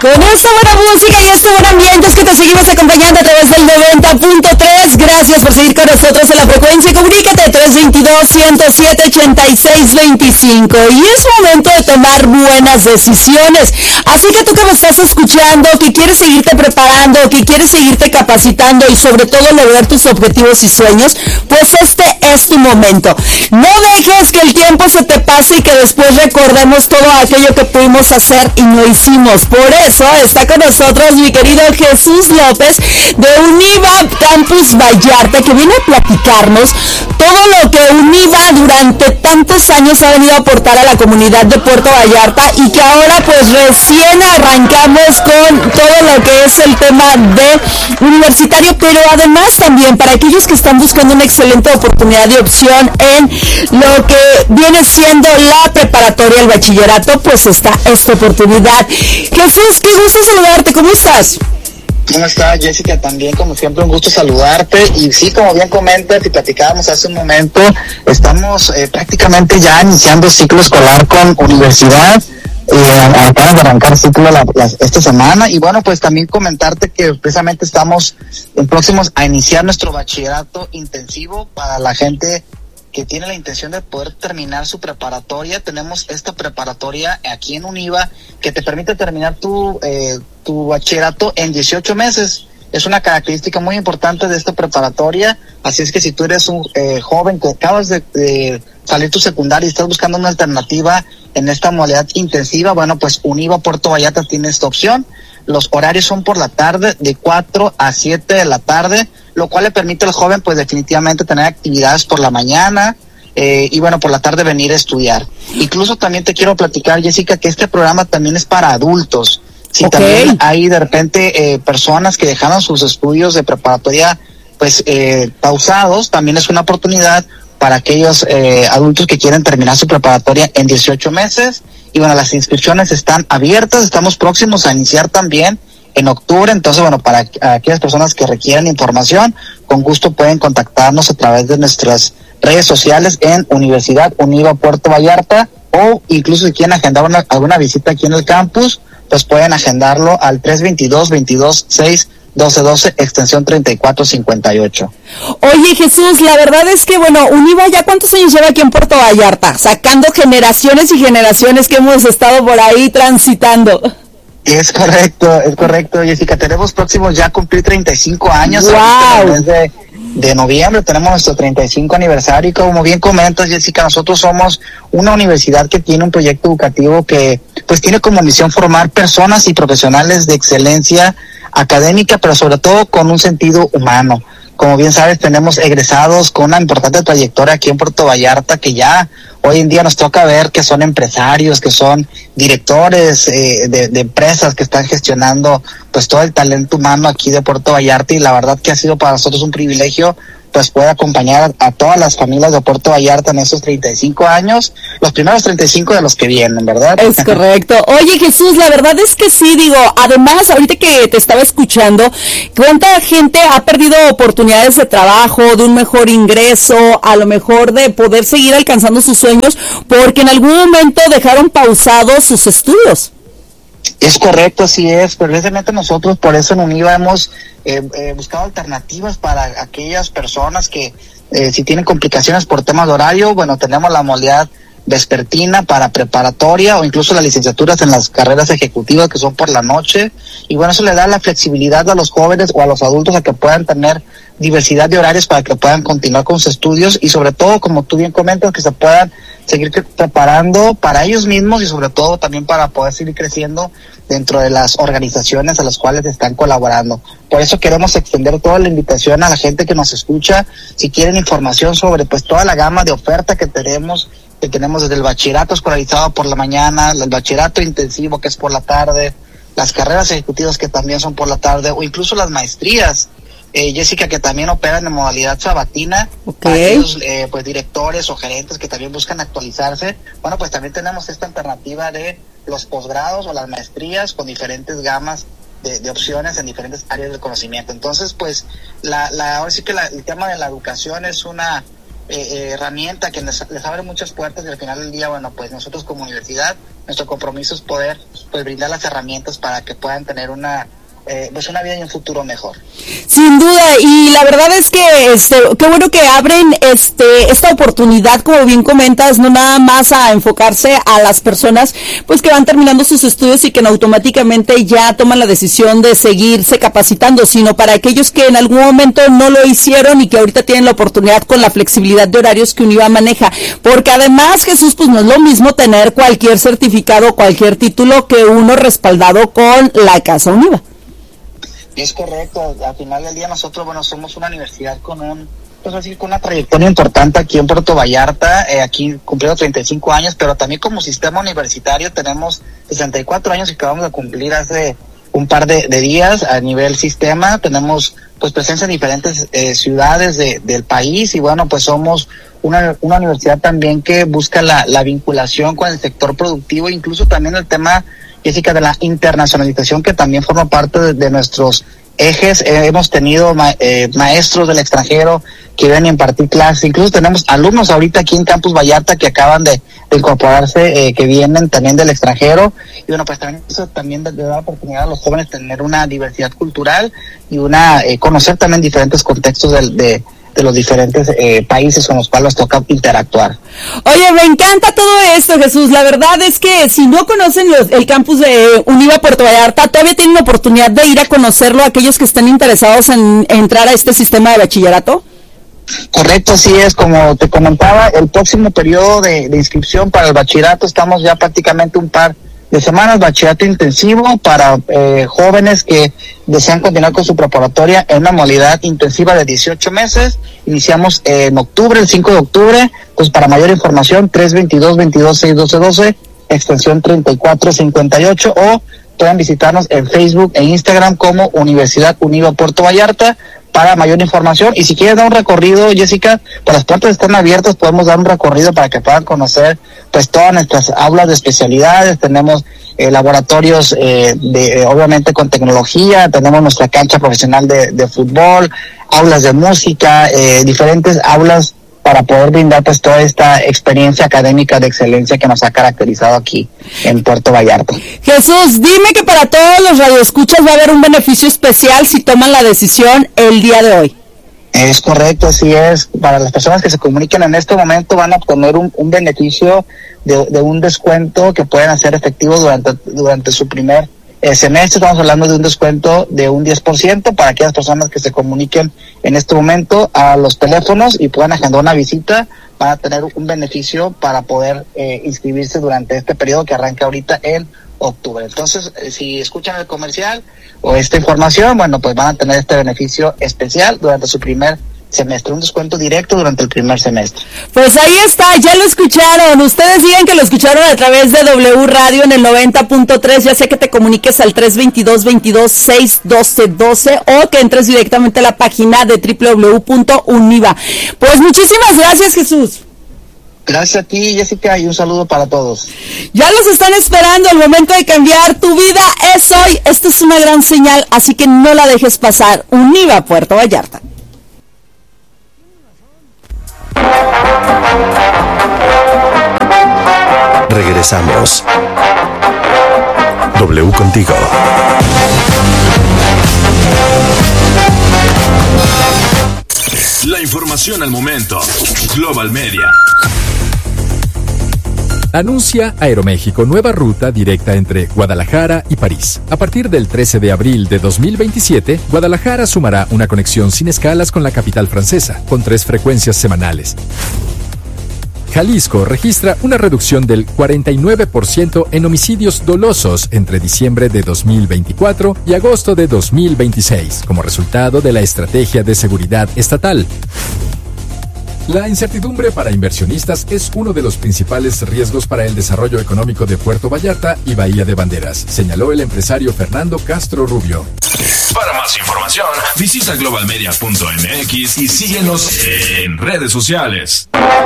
Con esta buena música y este buen ambiente es que te seguimos acompañando a través del 90.3. Gracias por seguir con nosotros en la frecuencia. Comunícate 322-107-8625. Y es momento de tomar buenas decisiones. Así que tú que me estás escuchando, que quieres seguirte preparando, que quieres seguirte capacitando y sobre todo lograr tus objetivos y sueños, pues este es tu momento. No dejes que el tiempo se te pase y que después recordemos todo aquello que pudimos hacer y no hicimos. Por eso está con nosotros mi querido Jesús López de Univa Campus Vallarta, que viene a platicarnos todo lo que Univa durante tantos años ha venido a aportar a la comunidad de Puerto Vallarta y que ahora pues recién arrancamos con todo lo que es el tema de universitario, pero además también para aquellos que están buscando una excelente oportunidad de opción en lo que viene siendo la preparatoria, el bachillerato, pues está esta oportunidad. Jesús, qué gusto saludarte, ¿cómo estás? ¿Cómo estás, Jessica? También, como siempre, un gusto saludarte. Y sí, como bien comentas y platicábamos hace un momento, estamos prácticamente ya iniciando ciclo escolar con universidad. Acaban de arrancar ciclo esta semana. Y bueno, pues también comentarte que precisamente estamos próximos a iniciar nuestro bachillerato intensivo para la gente que tiene la intención de poder terminar su preparatoria. Tenemos esta preparatoria aquí en Univa que te permite terminar tu bachillerato en 18 meses. Es una característica muy importante de esta preparatoria, así es que si tú eres un joven que acabas de salir tu secundaria y estás buscando una alternativa en esta modalidad intensiva, bueno, pues Univa Puerto Vallarta tiene esta opción. Los horarios son por la tarde, de 4 a 7 de la tarde, lo cual le permite al joven pues definitivamente tener actividades por la mañana y bueno, por la tarde venir a estudiar. Incluso también te quiero platicar, Jessica, que este programa también es para adultos. Si también hay de repente personas que dejaron sus estudios de preparatoria pues pausados, también es una oportunidad para aquellos adultos que quieren terminar su preparatoria en 18 meses. Y bueno, las inscripciones están abiertas, estamos próximos a iniciar también en octubre. Entonces, bueno, para aquellas personas que requieran información, con gusto pueden contactarnos a través de nuestras redes sociales en Universidad Univa Puerto Vallarta, o incluso si quieren agendar alguna visita aquí en el campus, pues pueden agendarlo al 322-22-6-1212, extensión 3458. Oye, Jesús, la verdad es que, bueno, Univa ya ¿cuántos años lleva aquí en Puerto Vallarta? Sacando generaciones y generaciones que hemos estado por ahí transitando. Es correcto, Jessica. Tenemos próximos ya a cumplir 35 años. ¡Wow! En el mes de noviembre tenemos nuestro 35 aniversario y como bien comentas, Jessica, nosotros somos una universidad que tiene un proyecto educativo que pues tiene como misión formar personas y profesionales de excelencia académica, pero sobre todo con un sentido humano. Como bien sabes, tenemos egresados con una importante trayectoria aquí en Puerto Vallarta que ya hoy en día nos toca ver que son empresarios, que son directores de empresas que están gestionando pues todo el talento humano aquí de Puerto Vallarta, y la verdad que ha sido para nosotros un privilegio pues poder acompañar a todas las familias de Puerto Vallarta en esos 35 años, los primeros 35 de los que vienen, ¿verdad? Es correcto. Oye, Jesús, la verdad es que sí, digo, además, ahorita que te estaba escuchando, ¿cuánta gente ha perdido oportunidades de trabajo, de un mejor ingreso, a lo mejor de poder seguir alcanzando sus sueños, porque en algún momento dejaron pausados sus estudios? Es correcto, así es. Precisamente nosotros por eso en Univa hemos buscado alternativas para aquellas personas que si tienen complicaciones por temas de horario, bueno, tenemos la modalidad vespertina para preparatoria o incluso las licenciaturas en las carreras ejecutivas que son por la noche, y bueno, eso le da la flexibilidad a los jóvenes o a los adultos a que puedan tener diversidad de horarios para que puedan continuar con sus estudios y sobre todo, como tú bien comentas, que se puedan seguir preparando para ellos mismos y sobre todo también para poder seguir creciendo dentro de las organizaciones a las cuales están colaborando. Por eso queremos extender toda la invitación a la gente que nos escucha, si quieren información sobre pues toda la gama de oferta que tenemos desde el bachillerato escolarizado por la mañana, el bachillerato intensivo que es por la tarde, las carreras ejecutivas que también son por la tarde, o incluso las maestrías, Jessica, que también operan en modalidad sabatina, para aquellos pues directores o gerentes que también buscan actualizarse. Bueno, pues también tenemos esta alternativa de los posgrados o las maestrías con diferentes gamas de opciones en diferentes áreas del conocimiento. Entonces, pues ahora sí que el tema de la educación es una herramienta que les abre muchas puertas, y al final del día, bueno, pues nosotros como universidad, nuestro compromiso es poder pues brindar las herramientas para que puedan tener una vida y un futuro mejor. Sin duda, y la verdad es que qué bueno que abren esta oportunidad, como bien comentas, no nada más a enfocarse a las personas pues que van terminando sus estudios y que automáticamente ya toman la decisión de seguirse capacitando, sino para aquellos que en algún momento no lo hicieron y que ahorita tienen la oportunidad con la flexibilidad de horarios que UNIVA maneja, porque además, Jesús, pues no es lo mismo tener cualquier certificado, cualquier título que uno respaldado con la Casa UNIVA. Es correcto, al final del día nosotros, bueno, somos una universidad con una trayectoria importante aquí en Puerto Vallarta, aquí cumpliendo 35 años, pero también como sistema universitario tenemos 64 años que acabamos de cumplir hace un par de días a nivel sistema. Tenemos pues presencia en diferentes ciudades del país, y bueno, pues somos una universidad también que busca la vinculación con el sector productivo, incluso también el tema, Jessica, de la internacionalización, que también forma parte de nuestros ejes. Hemos tenido maestros del extranjero que vienen a impartir clases, incluso tenemos alumnos ahorita aquí en Campus Vallarta que acaban de incorporarse, que vienen también del extranjero, y bueno, pues también eso también le da oportunidad a los jóvenes tener una diversidad cultural y conocer también diferentes contextos de los diferentes países con los cuales nos toca interactuar. Oye, me encanta todo esto, Jesús. La verdad es que si no conocen el campus de UNIVA Puerto Vallarta, todavía tienen la oportunidad de ir a conocerlo aquellos que estén interesados en entrar a este sistema de bachillerato. Correcto, así es. Como te comentaba, el próximo periodo de inscripción para el bachillerato, estamos ya prácticamente un par de semanas, bachillerato intensivo para jóvenes que desean continuar con su preparatoria en una modalidad intensiva de 18 meses. Iniciamos en octubre, el 5 de octubre. Pues para mayor información, 322-22-612-12, extensión 3458, o pueden visitarnos en Facebook e Instagram como Universidad UNIVA Puerto Vallarta para mayor información. Y si quieren dar un recorrido, Jessica, pues las puertas están abiertas, podemos dar un recorrido para que puedan conocer pues todas nuestras aulas de especialidades. Tenemos laboratorios obviamente con tecnología, tenemos nuestra cancha profesional de fútbol, aulas de música, diferentes aulas para poder brindar pues toda esta experiencia académica de excelencia que nos ha caracterizado aquí en Puerto Vallarta. Jesús, dime que para todos los radioescuchas va a haber un beneficio especial si toman la decisión el día de hoy. Es correcto, así es. Para las personas que se comuniquen en este momento van a obtener un beneficio de un descuento que pueden hacer efectivo durante su primer semestre. Estamos hablando de un descuento de un 10% para aquellas personas que se comuniquen en este momento a los teléfonos y puedan agendar una visita. Van a tener un beneficio para poder inscribirse durante este periodo que arranca ahorita en octubre. Entonces, si escuchan el comercial o esta información, bueno, pues van a tener este beneficio especial durante su primer semestre, un descuento directo durante el primer semestre. Pues ahí está, ya lo escucharon. Ustedes digan que lo escucharon a través de W Radio en el 90.3, ya sea que te comuniques al 322-22-612-12 o que entres directamente a la página de www.univa. Pues muchísimas gracias, Jesús. Gracias a ti, Jessica, y un saludo para todos. Ya los están esperando, el momento de cambiar tu vida es hoy. Esta es una gran señal, así que no la dejes pasar. UNIVA Puerto Vallarta. Regresamos. W contigo. La información al momento. Global Media. Anuncia Aeroméxico nueva ruta directa entre Guadalajara y París. A partir del 13 de abril de 2027, Guadalajara sumará una conexión sin escalas con la capital francesa, con 3 frecuencias semanales. Jalisco registra una reducción del 49% en homicidios dolosos entre diciembre de 2024 y agosto de 2026, como resultado de la estrategia de seguridad estatal. La incertidumbre para inversionistas es uno de los principales riesgos para el desarrollo económico de Puerto Vallarta y Bahía de Banderas, señaló el empresario Fernando Castro Rubio. Para más información, visita globalmedia.mx y síguenos en redes sociales.